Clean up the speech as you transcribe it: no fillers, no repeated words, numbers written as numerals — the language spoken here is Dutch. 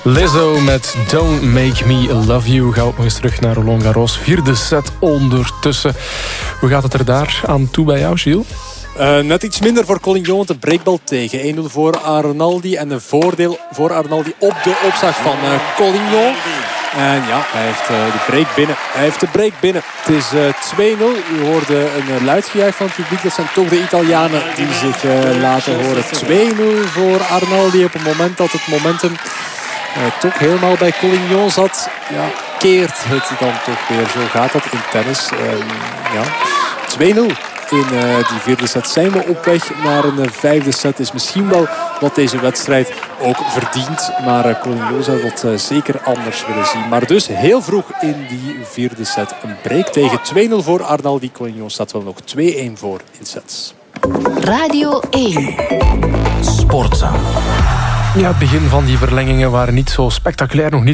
Lizzo met Don't Make Me Love You. Gaan we nog eens terug naar Roland Garros. 4e set ondertussen. Hoe gaat het er daar aan toe bij jou, Gilles? Net iets minder voor Collignon, de breakbal tegen. 1-0 voor Arnaldi en een voordeel voor Arnaldi op de opslag van Collignon. En ja, hij heeft de break binnen. Hij heeft de break binnen. Het is 2-0. U hoorde een luid gejuich van het publiek. Dat zijn toch de Italianen die zich laten horen. 2-0 voor Arnaldi op het moment dat het momentum toch helemaal bij Collignon zat. Ja, keert het dan toch weer. Zo gaat dat in tennis. 2-0. In die 4e set zijn we op weg naar een 5e set. Is misschien wel wat deze wedstrijd ook verdient. Maar Collignon zou dat zeker anders willen zien. Maar dus heel vroeg in die 4e set een break tegen 2-0 voor Arnaldi. Collignon staat wel nog 2-1 voor in sets. Radio 1. Sportza. Ja, het begin van die verlengingen waren niet zo spectaculair. Nog niet